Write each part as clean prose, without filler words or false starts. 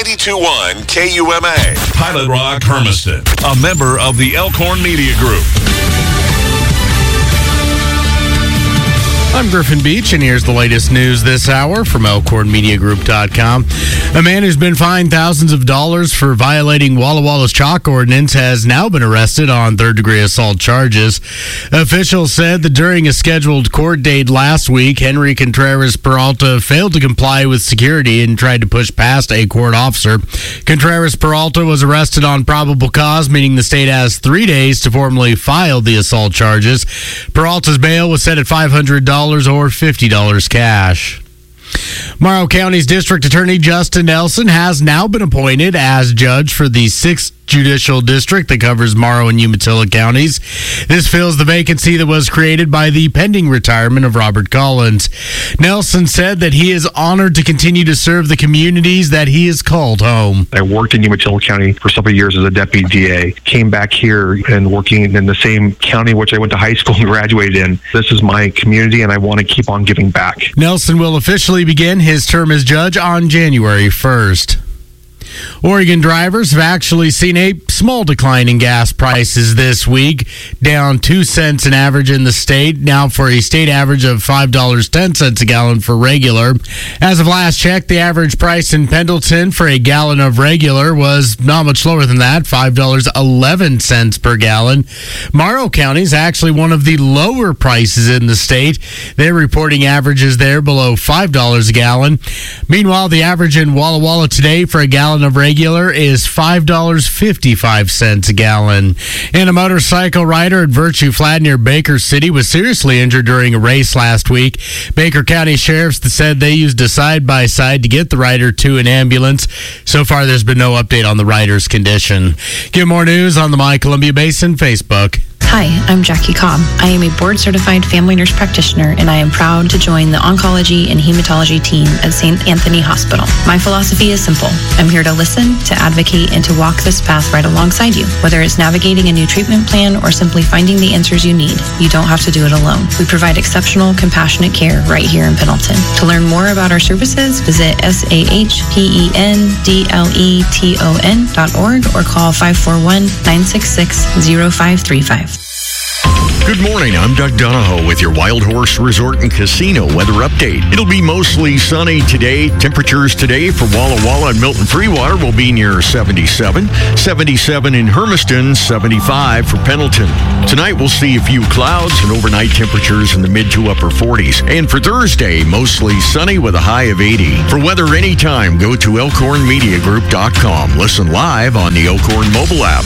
92.1 KUMA. Pilot Rock Hermiston, a member of the Elkhorn Media Group. I'm Griffin Beach, and here's the latest news this hour from ElkhornMediaGroup.com. A man who's been fined thousands of dollars for violating Walla Walla's chalk ordinance has now been arrested on third-degree assault charges. Officials said that during a scheduled court date last week, Henry Contreras Peralta failed to comply with security and tried to push past a court officer. Contreras Peralta was arrested on probable cause, meaning the state has 3 days to formally file the assault charges. Peralta's bail was set at $500 or $50 cash. Morrow County's District Attorney Justin Nelson has now been appointed as judge for the 6th Judicial District that covers Morrow and Umatilla counties. This fills the vacancy that was created by the pending retirement of Robert Collins. Nelson said that he is honored to continue to serve the communities that he has called home. I worked in Umatilla County for several years as a deputy DA, came back here and working in the same county which I went to high school and graduated in. This is my community and I want to keep on giving back. Nelson will officially begin his term as judge on January 1st. Oregon drivers have actually seen a small decline in gas prices this week, down 2 cents an average in the state, now for a state average of $5.10 a gallon for regular. As of last check, the average price in Pendleton for a gallon of regular was not much lower than that, $5.11 per gallon. Morrow County is actually one of the lower prices in the state. They're reporting averages there below $5 a gallon. Meanwhile, the average in Walla Walla today for a gallon of regular is $5.55 a gallon. And a motorcycle rider at Virtue Flat near Baker City was seriously injured during a race last week. Baker County sheriffs said they used a side-by-side to get the rider to an ambulance. So far, there's been no update on the rider's condition. Get more news on the My Columbia Basin Facebook. Hi, I'm Jackie Cobb. I am a board-certified family nurse practitioner, and I am proud to join the oncology and hematology team at St. Anthony Hospital. My philosophy is simple. I'm here to listen, to advocate, and to walk this path right alongside you. Whether it's navigating a new treatment plan or simply finding the answers you need, you don't have to do it alone. We provide exceptional, compassionate care right here in Pendleton. To learn more about our services, visit SAHPENDLETON.org or call 541-966-0535. Good morning, I'm Doug Donahoe with your Wild Horse Resort and Casino weather update. It'll be mostly sunny today. Temperatures today for Walla Walla and Milton Freewater will be near 77. 77 in Hermiston, 75 for Pendleton. Tonight we'll see a few clouds and overnight temperatures in the mid to upper 40s. And for Thursday, mostly sunny with a high of 80. For weather anytime, go to ElkhornMediaGroup.com. Listen live on the Elkhorn mobile app.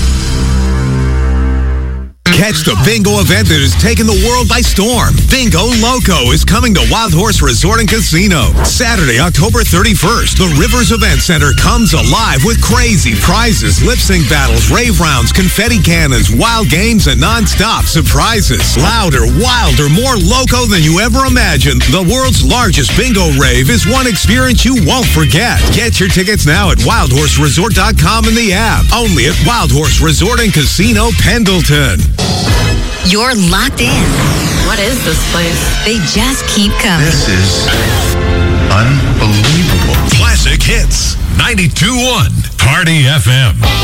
Catch the bingo event that has taken the world by storm. Bingo Loco is coming to Wild Horse Resort and Casino. Saturday, October 31st, the Rivers Event Center comes alive with crazy prizes, lip-sync battles, rave rounds, confetti cannons, wild games, and non-stop surprises. Louder, wilder, more loco than you ever imagined. The world's largest bingo rave is one experience you won't forget. Get your tickets now at wildhorseresort.com in the app. Only at Wild Horse Resort and Casino, Pendleton. You're locked in. What is this place? They just keep coming. This is unbelievable. Classic Hits 92.1 Party FM.